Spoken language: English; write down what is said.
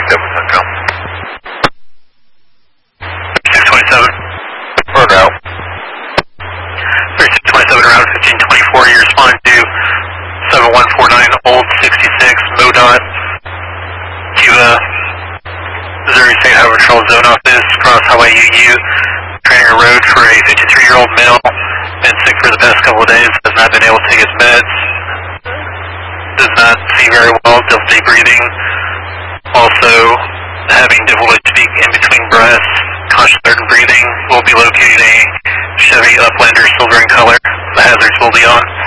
727. 627. Word out. 3627 around 1524, you respond to 7149 Old 66 MoDOT, Cuba, Missouri State Highway Patrol Zone Office, Cross Highway UU, Trainer Road for a 53-year-old male, been sick for the past couple of days, has not been able to take his meds, does not see very well, difficulty breathing, also having difficulty speak in between breaths, conscious certain breathing, will be locating a Chevy Uplander silver in color, the hazards will be on.